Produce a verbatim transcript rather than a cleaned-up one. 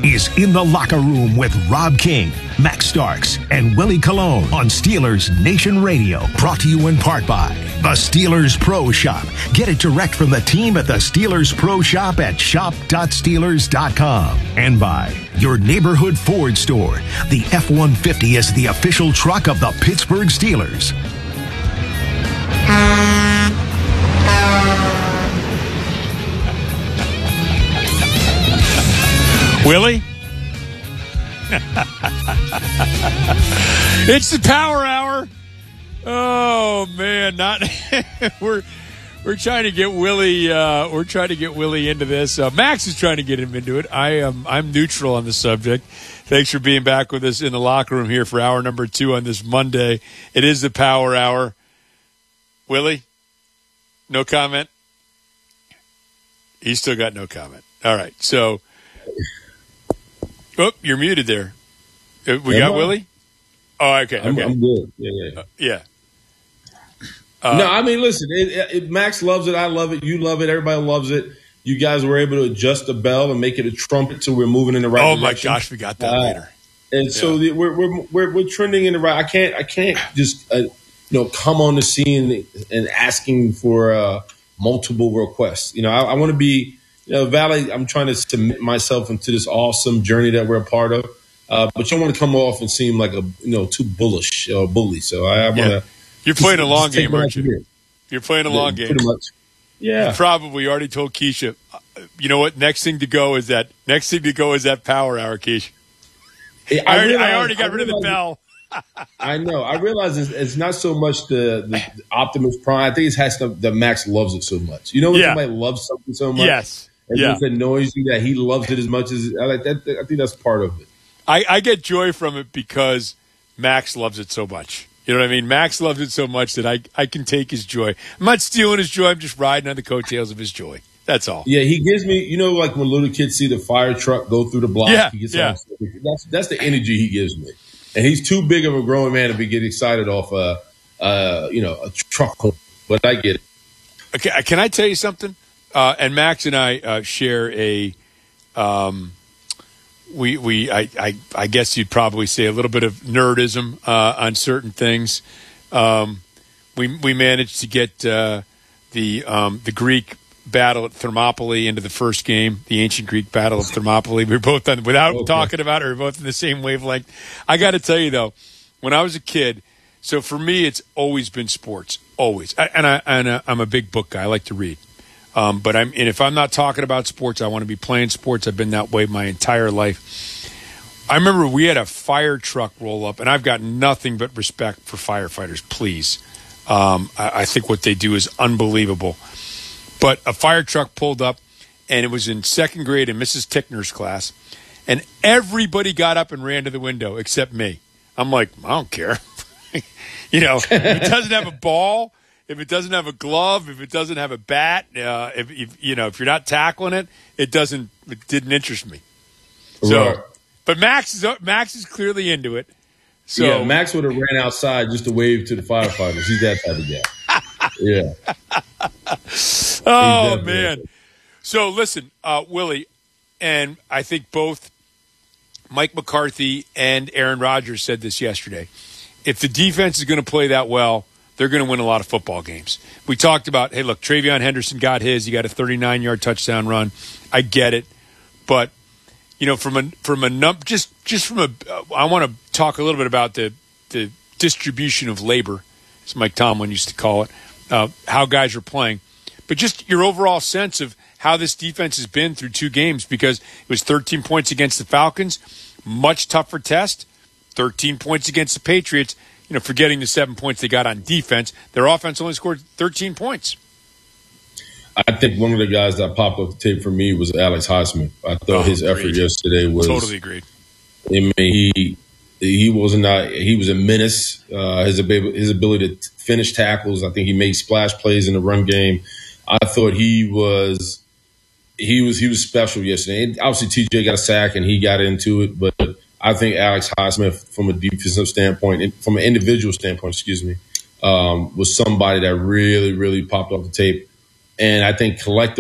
is In the Locker Room with Rob King, Max Starks, and Willie Colon on Steelers Nation Radio. Brought to you in part by the Steelers Pro Shop. Get it direct from the team at the Steelers Pro Shop at shop dot steelers dot com. And by your neighborhood Ford store. The F one fifty is the official truck of the Pittsburgh Steelers. Willie? It's the Power Hour. Oh man, not we're we're trying to get Willie. Uh, we're trying to get Willie into this. Uh, Max is trying to get him into it. I am. I'm neutral on the subject. Thanks for being back with us in the locker room here for hour number two on this Monday. It is the Power Hour. Willie, no comment. He's still got no comment. All right, so. Oh, you're muted there. We got Willie? Oh, okay. okay. I'm, I'm good. Yeah, yeah. Uh, yeah. Uh, no, I mean, listen, it, it, Max loves it. I love it. You love it. Everybody loves it. You guys were able to adjust the bell and make it a trumpet so we're moving in the right oh direction. Oh, my gosh, we got that uh, later. And yeah. so the, we're, we're we're we're trending in the right. I can't I can't just uh, you know come on the scene and asking for uh, multiple requests. You know, I, I want to be. You know, Valley, I'm trying to submit myself into this awesome journey that we're a part of. Uh, but you don't want to come off and seem like a, you know, too bullish or bully. So I, I want to. Yeah. You're playing just, a long game, aren't you? Here. You're playing a yeah, long game. Pretty much. Yeah. You probably already told Keisha, you know what? Next thing to go is that, next thing to go is that Power Hour, Keisha. Hey, I, I, already, realize, I already got I rid of the bell. I know. I realize it's, it's not so much the, the Optimus Prime. I think it has to, the Max loves it so much. You know when yeah. somebody loves something so much? Yes. It yeah. just annoys you that he loves it as much as I like that. I think that's part of it. I, I get joy from it because Max loves it so much. You know what I mean? Max loves it so much that I, I can take his joy. I'm not stealing his joy. I'm just riding on the coattails of his joy. That's all. Yeah, he gives me, you know, like when little kids see the fire truck go through the block. Yeah, he gets yeah. That's that's the energy he gives me. And he's too big of a grown man to be getting excited off a, uh, you know, a truck. But I get it. Okay, can I tell you something? Uh, and Max and I uh, share a, um, we we I, I I guess you'd probably say a little bit of nerdism uh, on certain things. Um, we we managed to get uh, the um, the Greek battle at Thermopylae into the first game, the ancient Greek battle of Thermopylae. We were both on, without okay. talking about it, we were both in the same wavelength. I got to tell you though, when I was a kid, so for me it's always been sports, always. I, and I and I, I'm a big book guy. I like to read. Um, but I'm, and if I'm not talking about sports, I want to be playing sports. I've been that way my entire life. I remember we had a fire truck roll up, and I've got nothing but respect for firefighters, please. Um, I, I think what they do is unbelievable. But a fire truck pulled up, and it was in second grade in Missus Tickner's class, and everybody got up and ran to the window except me. I'm like, I don't care. You know, if it doesn't have a ball, if it doesn't have a glove, if it doesn't have a bat, uh, if, if you know, if you're not tackling it, it doesn't. It didn't interest me. So, right. But Max is Max is clearly into it. So yeah, Max would have ran outside just to wave to the firefighters. He's that type of guy. Yeah. Oh man. So listen, uh, Willie, and I think both Mike McCarthy and Aaron Rodgers said this yesterday. If the defense is going to play that well, they're going to win a lot of football games. We talked about, hey, look, Travion Henderson got his. He got a thirty-nine-yard touchdown run. I get it, but you know, from a from a num just just from a, uh, I want to talk a little bit about the the distribution of labor, as Mike Tomlin used to call it, uh, how guys are playing, but just your overall sense of how this defense has been through two games, because it was thirteen points against the Falcons, much tougher test, thirteen points against the Patriots. You know, forgetting the seven points they got on defense, their offense only scored thirteen points. I think one of the guys that popped up the tape for me was Alex Highsmith. I thought oh, his effort yesterday was totally agreed. I mean, he he was not he was a menace. Uh, his ability his ability to finish tackles. I think he made splash plays in the run game. I thought he was he was he was special yesterday. And obviously, T J got a sack and he got into it, but I think Alex Highsmith, from a defensive standpoint, from an individual standpoint, excuse me, um, was somebody that really, really popped off the tape. And I think collectively,